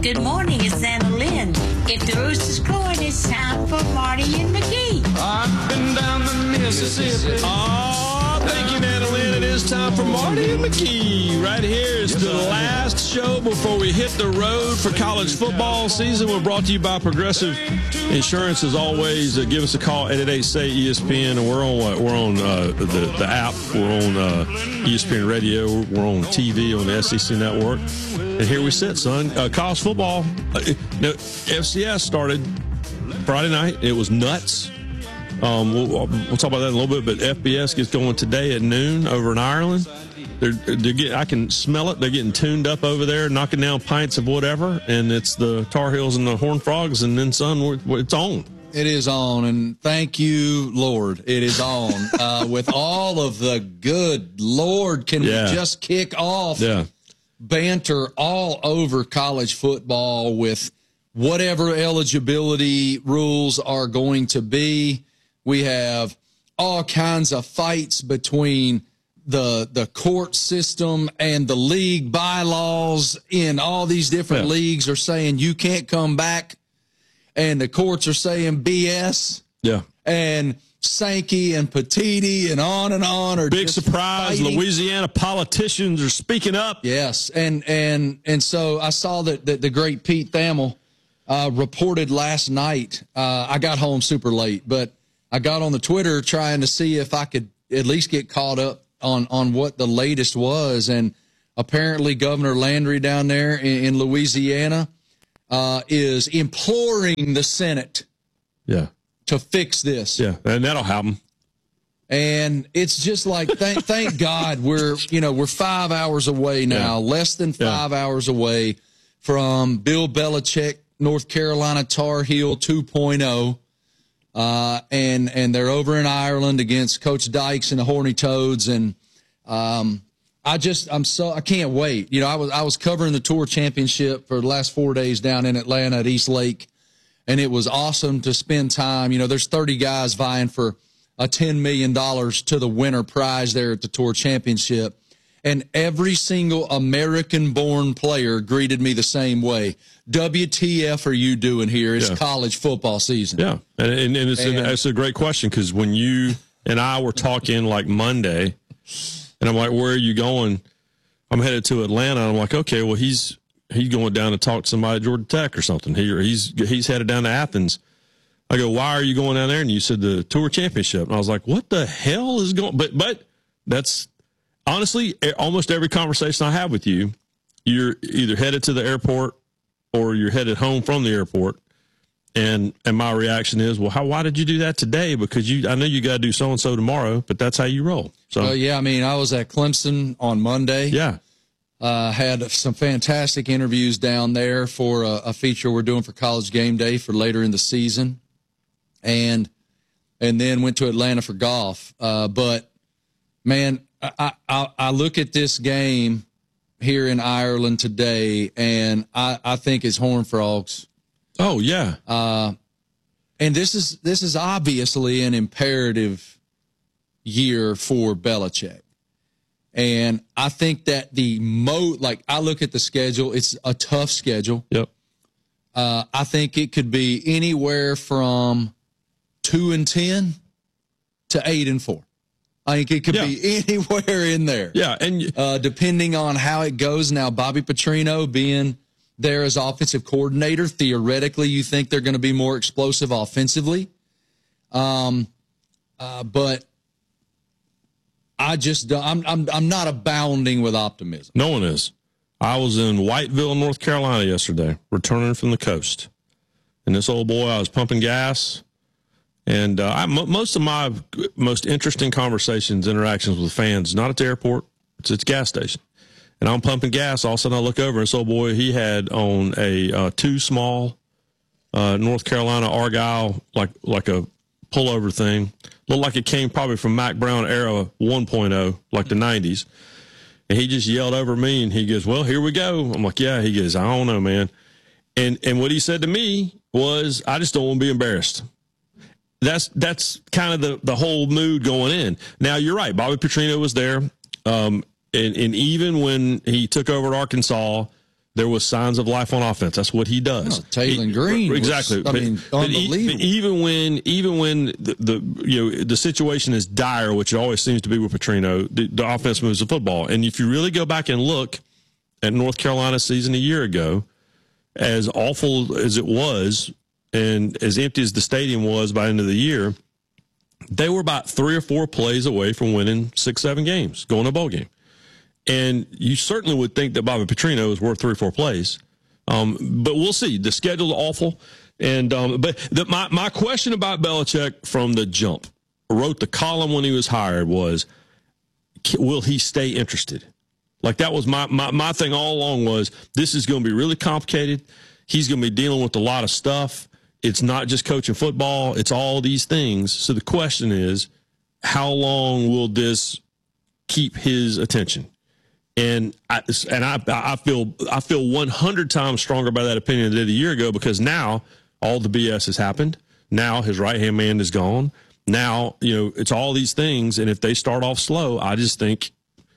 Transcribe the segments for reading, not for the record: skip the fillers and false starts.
Good morning, it's Anna Lynn. If the rooster's crowing, it's time for Marty and McGee. I've been down the Mississippi. Oh, thank you, Anna Lynn. It is time for Marty and McGee. Right here is the last show before we hit the road for college football season. We're brought to you by Progressive Insurance. As always, give us a call at 888-SAY-ESPN. And we're on what? We're on the app. We're on ESPN Radio. We're on TV on the SEC Network. And here we sit, son. College football. FCS started Friday night. It was nuts. We'll talk about that in a little bit, but FBS gets going today at noon over in Ireland. I can smell it. They're getting tuned up over there, knocking down pints of whatever, and it's the Tar Heels and the Horned Frogs, and then, son, it's on. It is on, and thank you, Lord. It is on. With all of the good, Lord, can we just kick off banter all over college football with whatever eligibility rules are going to be. We have all kinds of fights between the court system and the league bylaws in all these different leagues are saying you can't come back, and the courts are saying BS. Yeah. And Sankey and Petiti and on are big just surprise. fighting. Louisiana politicians are speaking up. Yes. And so I saw that the great Pete Thamel reported last night. I got home super late, but I got on the Twitter trying to see if I could at least get caught up on what the latest was. And apparently Governor Landry down there in Louisiana is imploring the Senate to fix this. Yeah, and that'll happen. And it's just like, thank God we're 5 hours away now, less than 5 hours away from Bill Belichick, North Carolina Tar Heel 2.0. And they're over in Ireland against Coach Dykes and the Horny Toads. And I can't wait. I was covering the Tour Championship for the last 4 days down in Atlanta at East Lake, and it was awesome to spend time. There's 30 guys vying for a $10 million to the winner prize there at the Tour Championship. And every single American-born player greeted me the same way. WTF are you doing here? It's college football season. Yeah, and it's a great question, because when you and I were talking like Monday, and I'm like, where are you going? I'm headed to Atlanta. I'm like, okay, well, he's going down to talk to somebody at Georgia Tech or something. He's headed down to Athens. I go, why are you going down there? And you said the Tour Championship. And I was like, what the hell is going? But that's honestly almost every conversation I have with you. You're either headed to the airport or you're headed home from the airport. And my reaction is, well, why did you do that today? Because I know you got to do so-and-so tomorrow, but that's how you roll. So, I was at Clemson on Monday. Yeah. Had some fantastic interviews down there for a feature we're doing for College Game Day for later in the season. And then went to Atlanta for golf. But, man, I look at this game here in Ireland today, and I think it's Horned Frogs. Oh, yeah. And this is obviously an imperative year for Belichick. And I think that I look at the schedule, it's a tough schedule. Yep. I think it could be anywhere from 2-10 to 8-4. I think it could be anywhere in there. Yeah, and depending on how it goes. Now, Bobby Petrino being there as offensive coordinator, theoretically, you think they're going to be more explosive offensively. But I just I'm not abounding with optimism. No one is. I was in Whiteville, North Carolina yesterday, returning from the coast, and this old boy, I was pumping gas. And most of my most interesting interactions with fans, not at the airport, it's at the gas station. And I'm pumping gas. All of a sudden I look over, and this old boy, he had on a too small North Carolina Argyle, like a pullover thing. Looked like it came probably from Mac Brown era 1.0, like the 90s. And he just yelled over me, and he goes, well, here we go. I'm like, yeah. He goes, I don't know, man. And what he said to me was, I just don't want to be embarrassed. That's kind of the whole mood going in. Now, you're right. Bobby Petrino was there. And even when he took over at Arkansas, there was signs of life on offense. That's what he does. Taylor Green, exactly. Unbelievable. Even when the situation is dire, which it always seems to be with Petrino, the offense moves the football. And if you really go back and look at North Carolina's season a year ago, as awful as it was and as empty as the stadium was by the end of the year, they were about 3 or 4 plays away from winning 6-7 games, going to a bowl game. And you certainly would think that Bobby Petrino is worth 3 or 4 plays. But we'll see. The schedule's awful. And my question about Belichick from the jump, wrote the column when he was hired, was, will he stay interested? Like, that was my thing all along, was this is going to be really complicated. He's going to be dealing with a lot of stuff. It's not just coaching football. It's all these things. So the question is, how long will this keep his attention? And I feel 100 times stronger by that opinion than I did a year ago, because now all the BS has happened. Now his right-hand man is gone. Now, it's all these things. And if they start off slow, I think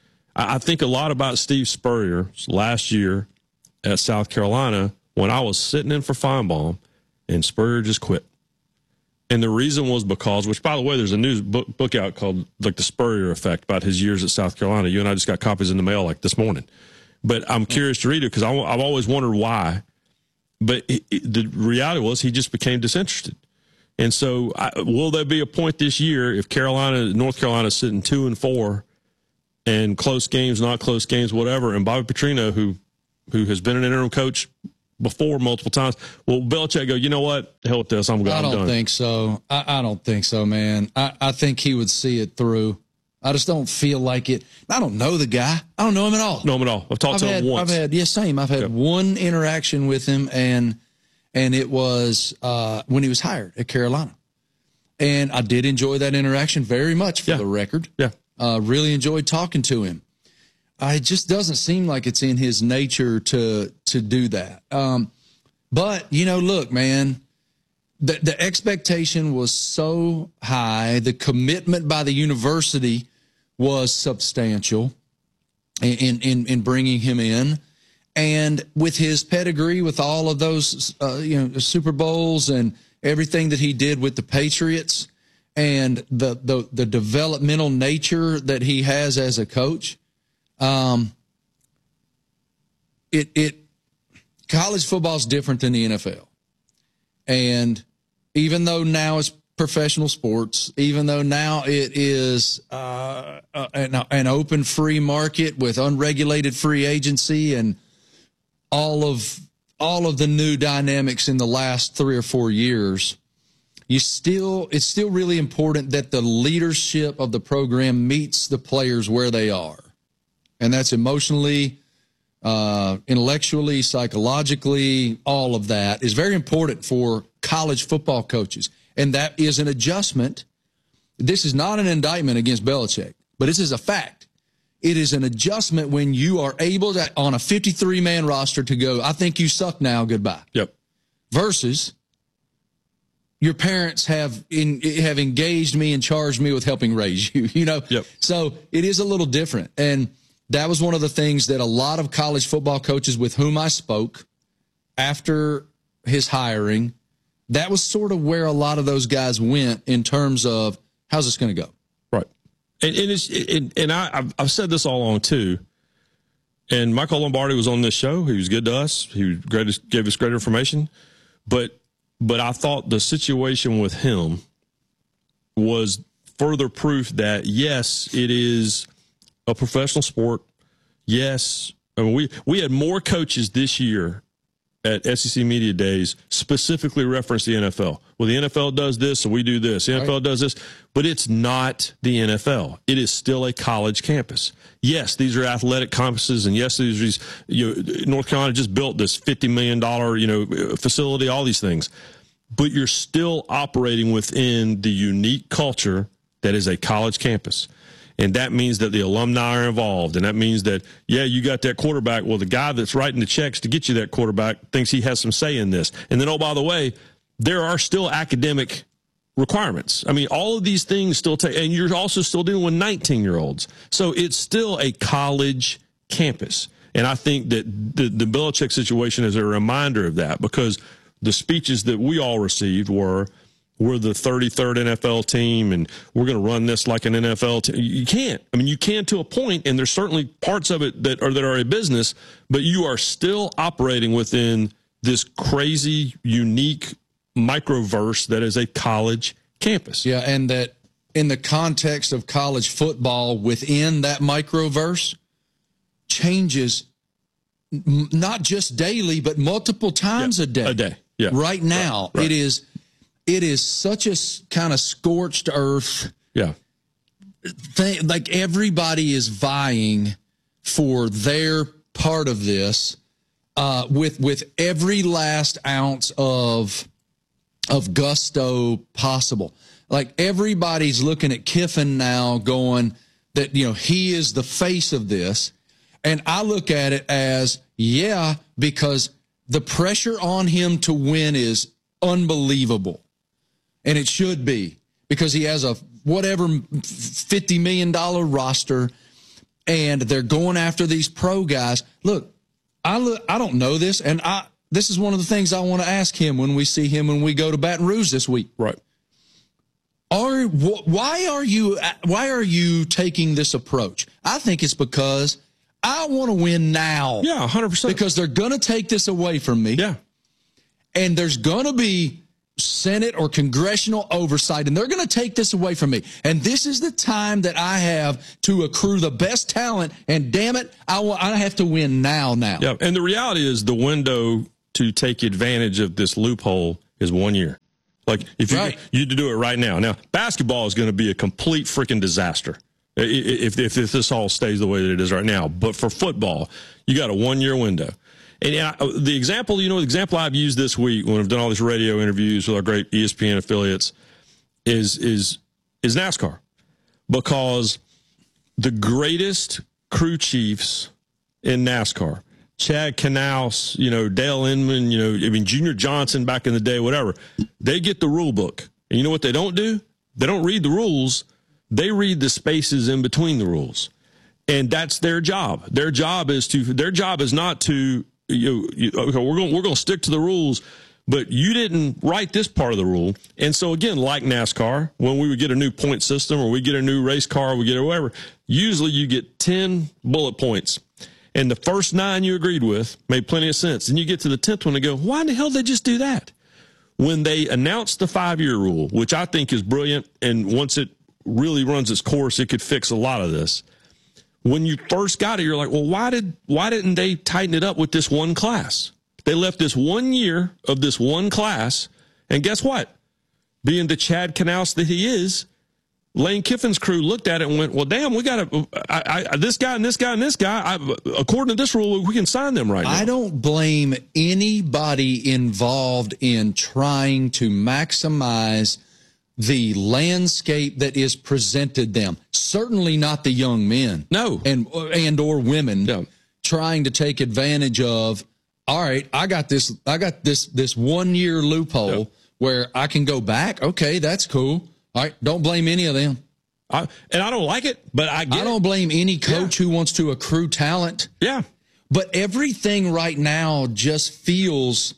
a lot about Steve Spurrier last year at South Carolina, when I was sitting in for Feinbaum and Spurrier just quit. And the reason was because, which, by the way, there's a new book out called, like, The Spurrier Effect, about his years at South Carolina. You and I just got copies in the mail, like, this morning. But I'm curious to read it because I've always wondered why. But the reality was he just became disinterested. And so will there be a point this year if North Carolina is sitting 2-4 and close games, not close games, whatever, and Bobby Petrino, who has been an interim coach before multiple times, will Belichick go, you know what, the hell with this, I'm done? I don't think so. I don't think so, man. I think he would see it through. I just don't feel like it. I don't know the guy. I don't know him at all. Know him at all. I've talked to him once. I've had one interaction with him, and it was when he was hired at Carolina. And I did enjoy that interaction very much, for the record. Yeah. Really enjoyed talking to him. It just doesn't seem like it's in his nature to do that. But, look, man, the expectation was so high. The commitment by the university was substantial in bringing him in. And with his pedigree, with all of those, Super Bowls and everything that he did with the Patriots, and the developmental nature that he has as a coach, college football is different than the NFL. And even though now it's professional sports, even though now it is an open free market with unregulated free agency and all of the new dynamics in the last 3 or 4 years, it's still really important that the leadership of the program meets the players where they are. And that's emotionally, intellectually, psychologically, all of that is very important for college football coaches. And that is an adjustment. This is not an indictment against Belichick, but this is a fact. It is an adjustment when you are able to, on a 53-man roster, to go, I think you suck now, goodbye. Yep. Versus your parents have engaged me and charged me with helping raise you, Yep. So it is a little different. And that was one of the things that a lot of college football coaches with whom I spoke after his hiring, that was sort of where a lot of those guys went in terms of, how's this going to go? Right. And I've said this all along too. And Michael Lombardi was on this show. He was good to us. He gave us great information. But I thought the situation with him was further proof that, yes, it is a professional sport. Yes. I mean, we had more coaches this year at SEC Media Days specifically reference the NFL. Well, the NFL does this, so we do this. The NFL does this, but it's not the NFL. It is still a college campus. Yes, these are athletic campuses, and yes, these North Carolina just built this $50 million facility, all these things. But you're still operating within the unique culture that is a college campus. And that means that the alumni are involved. And that means that, yeah, you got that quarterback. Well, the guy that's writing the checks to get you that quarterback thinks he has some say in this. And then, oh, by the way, there are still academic requirements. I mean, all of these things still take, and you're also still dealing with 19-year-olds. So it's still a college campus. And I think that the Belichick situation is a reminder of that, because the speeches that we all received were, we're the 33rd NFL team and we're going to run this like an NFL team. You can't. I mean, you can to a point, and there's certainly parts of it that are a business, but you are still operating within this crazy, unique microverse that is a college campus. Yeah, and that in the context of college football, within that microverse, changes not just daily, but multiple times a day. A day, yeah. Right now, right. it is such a kind of scorched earth. Yeah. Thing, like everybody is vying for their part of this, with every last ounce of gusto possible. Like everybody's looking at Kiffin now, going that he is the face of this. And I look at it as, yeah, because the pressure on him to win is unbelievable. And it should be, because he has a whatever $50 million roster, and they're going after these pro guys. Look, I don't know this, and this is one of the things I want to ask him when we see him when we go to Baton Rouge this week. Right. Why are you taking this approach? I think it's because I want to win now. Yeah, 100%. Because they're going to take this away from me. Yeah. And there's going to be Senate or congressional oversight, and they're going to take this away from me. And this is the time that I have to accrue the best talent, and damn it, I have to win now. Yeah, and the reality is the window to take advantage of this loophole is 1 year. Like, if you to do it right now. Now, basketball is going to be a complete freaking disaster if this all stays the way that it is right now. But for football, you got a 1 year window. And the example I've used this week when I've done all these radio interviews with our great ESPN affiliates is NASCAR, because the greatest crew chiefs in NASCAR, Chad Knaus, Dale Inman, Junior Johnson back in the day, whatever, they get the rule book. And you know what they don't do? They don't read the rules. They read the spaces in between the rules. And that's their job. Their job is not to, okay, we're going to stick to the rules, but you didn't write this part of the rule. And so again, like NASCAR, when we would get a new point system or we get a new race car, we get whatever, usually you get 10 bullet points. And the first 9 you agreed with made plenty of sense. And you get to the 10th one and go, why in the hell did they just do that? When they announced the 5-year rule, which I think is brilliant, and once it really runs its course, it could fix a lot of this. When you first got it, you're like, well, why didn't they tighten it up with this one class? They left this 1 year of this one class, and guess what? Being the Chad Knaus that he is, Lane Kiffin's crew looked at it and went, well, damn, we got this guy and this guy and this guy. According to this rule, we can sign them right now. I don't blame anybody involved in trying to maximize the landscape that is presented them. Certainly not the young men. No. And or women trying to take advantage of, all right, I got this 1 year loophole where I can go back. Okay, that's cool. All right, don't blame any of them. And I don't like it, but I don't blame any coach who wants to accrue talent. Yeah. But everything right now just feels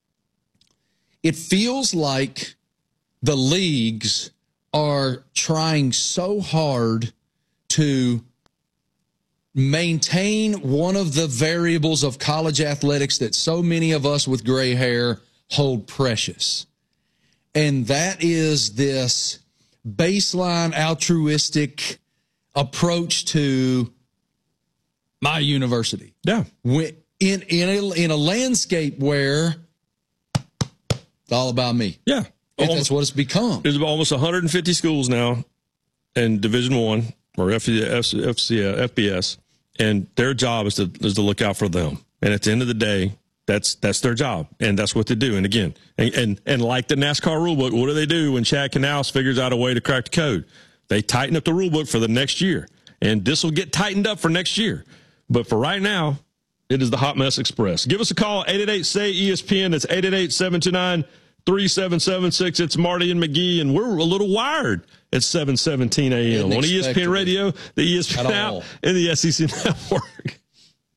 like the leagues are trying so hard to maintain one of the variables of college athletics that so many of us with gray hair hold precious. And that is this baseline altruistic approach to my university. Yeah. In a landscape where it's all about me. Yeah. That's what it's become. There's almost 150 schools now in Division I or FBS, and their job is to look out for them. And at the end of the day, that's their job, and that's what they do. And again, and like the NASCAR rulebook, what do they do when Chad Knaus figures out a way to crack the code? They tighten up the rulebook for the next year, and this will get tightened up for next year. But for right now, it is the Hot Mess Express. Give us a call, 888-SAY-ESPN. That's 888-729-3776. It's Marty and McGee, and we're a little wired at 7:17 a.m. on ESPN Radio, the ESPN app, and the SEC Network.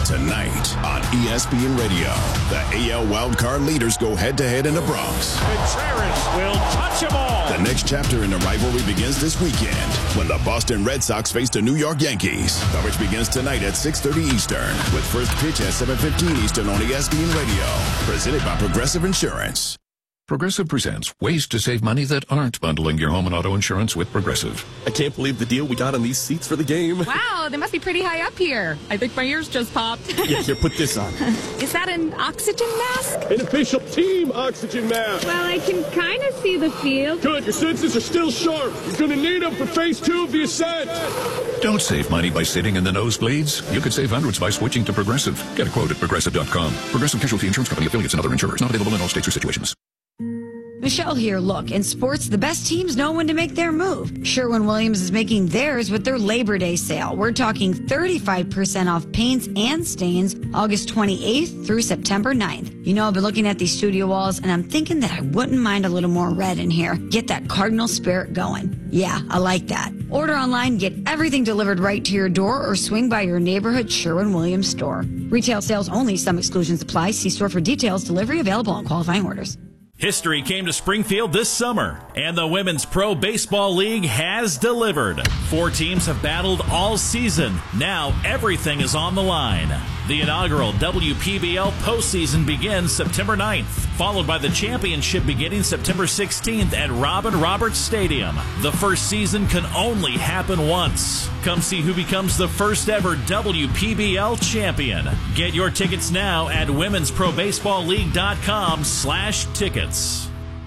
Tonight on ESPN Radio, the AL wildcard leaders go head-to-head in the Bronx. Contreras will touch them all. The next chapter in the rivalry begins this weekend when the Boston Red Sox face the New York Yankees. Coverage begins tonight at 6:30 Eastern with first pitch at 7:15 Eastern on ESPN Radio. Presented by Progressive Insurance. Progressive presents ways to save money that aren't bundling your home and auto insurance with Progressive. I can't believe the deal we got on these seats for the game. Wow, they must be pretty high up here. I think my ears just popped. Yeah, here, put this on. Is that an oxygen mask? An official team oxygen mask. Well, I can kind of see the field. Good, your senses are still sharp. You're going to need them for phase 2 of the ascent. Don't save money by sitting in the nosebleeds. You could save hundreds by switching to Progressive. Get a quote at Progressive.com. Progressive Casualty Insurance Company, affiliates, and other insurers. Not available in all states or situations. Michelle here. Look, in sports, the best teams know when to make their move. Sherwin-Williams is making theirs with their Labor Day sale. We're talking 35% off paints and stains August 28th through September 9th. You know, I've been looking at these studio walls, and I'm thinking that I wouldn't mind a little more red in here. Get that Cardinal spirit going. Yeah, I like that. Order online, get everything delivered right to your door, or swing by your neighborhood Sherwin-Williams store. Retail sales only. Some exclusions apply. See store for details. Delivery available on qualifying orders. History came to Springfield this summer, and the Women's Pro Baseball League has delivered. 4 teams have battled all season. Now everything is on the line. The inaugural WPBL postseason begins September 9th, followed by the championship beginning September 16th at Robin Roberts Stadium. The first season can only happen once. Come see who becomes the first ever WPBL champion. Get your tickets now at womensprobaseballleague.com/tickets.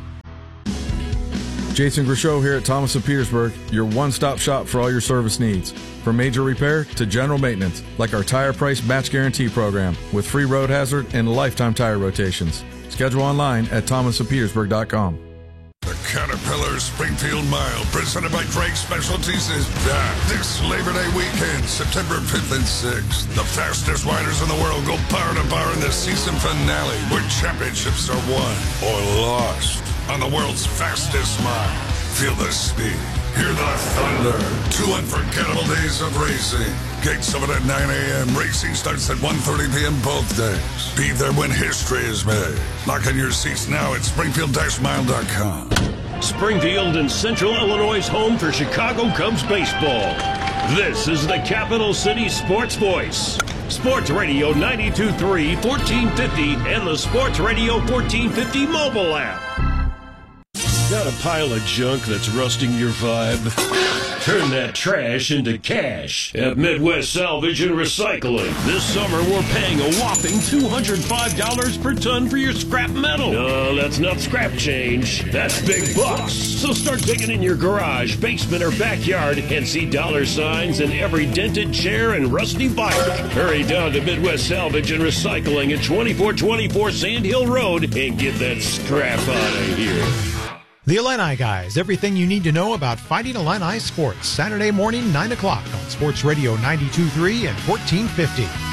Jason Grishow here at Thomas of Petersburg, your one-stop shop for all your service needs. From major repair to general maintenance, like our Tire Price Match Guarantee program with free road hazard and lifetime tire rotations. Schedule online at thomasofpetersburg.com. The Caterpillar Springfield Mile, presented by Drake Specialties, is back this Labor Day weekend, September 5th and 6th. The fastest riders in the world go bar to bar in the season finale, where championships are won or lost on the world's fastest mile. Feel the speed, hear the thunder. 2 unforgettable days of racing. Gates open at 9 a.m. Racing starts at 1:30 p.m. both days. Be there when history is made. Lock in your seats now at Springfield-Mile.com. Springfield and Central Illinois' home for Chicago Cubs baseball. This is the Capital City Sports Voice. Sports Radio 92.3, 1450, and the Sports Radio 1450 mobile app. Got a pile of junk that's rusting your vibe? Turn that trash into cash at Midwest Salvage and Recycling. This summer, we're paying a whopping $205 per ton for your scrap metal. No, that's not scrap change. That's big bucks. So start digging in your garage, basement, or backyard and see dollar signs in every dented chair and rusty bike. Hurry down to Midwest Salvage and Recycling at 2424 Sand Hill Road and get that scrap out of here. The Illini Guys, everything you need to know about Fighting Illini sports. Saturday morning, 9 o'clock on Sports Radio 92.3 and 1450.